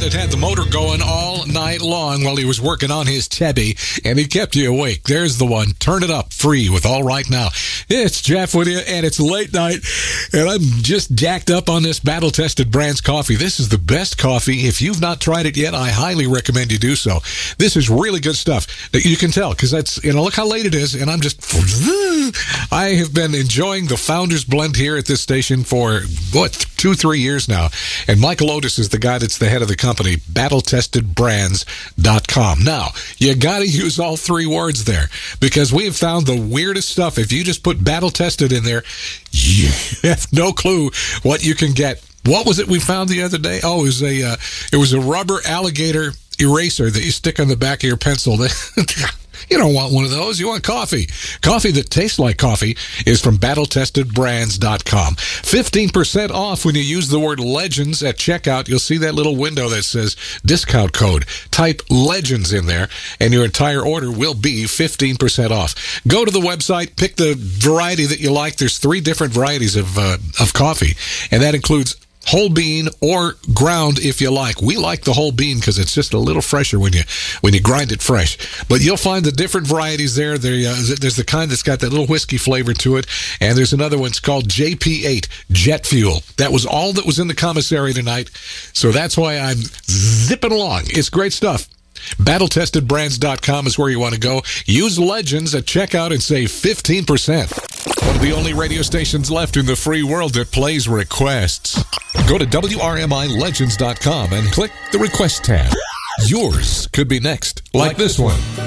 it had the motor going all night long while he was working on his Chevy, and he kept you awake. There's the one. Turn it up, free with All Right Now. It's Jeff with you, and it's late night, and I'm just jacked up on this battle-tested Brands coffee. This is the best coffee. If you've not tried it yet, I highly recommend you do so. This is really good stuff. You can tell, because that's, look how late it is, and I'm just... I have been enjoying the Founders Blend here at this station for, 2-3 years now. And Michael Otis is the guy that's the head of the company, battletestedbrands.com. Now, you got to use all three words there, because we have found the weirdest stuff. If you just put battle tested in there, you have no clue what you can get. What was it we found the other day? Oh, it was a rubber alligator eraser that you stick on the back of your pencil. You don't want one of those. You want coffee. Coffee that tastes like coffee is from battletestedbrands.com. 15% off when you use the word Legends at checkout. You'll see that little window that says discount code. Type Legends in there, and your entire order will be 15% off. Go to the website, pick the variety that you like. There's 3 different varieties of coffee, and that includes whole bean or ground if you like. We like the whole bean because it's just a little fresher when you grind it fresh. But you'll find the different varieties there. There's the kind that's got that little whiskey flavor to it, and there's another one. It's called JP8, Jet Fuel. That was all that was in the commissary tonight, so that's why I'm zipping along. It's great stuff. BattleTestedBrands.com is where you want to go. Use Legends at checkout and save 15%. One of the only radio stations left in the free world that plays requests. Go to WRMILegends.com and click the Request tab. Yours could be next, like this one.